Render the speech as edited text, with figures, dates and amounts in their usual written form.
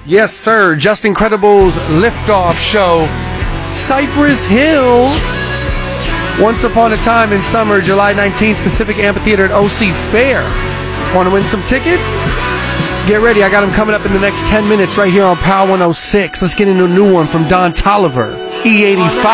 Yes, sir. Just Incredibles liftoff show. Cypress Hill. Once upon a time in summer, July 19th, Pacific Amphitheater at OC Fair. Want to win some tickets? Get ready. I got them coming up in the next 10 minutes right here on Power 106. Let's get into a new one from Don Toliver, E85.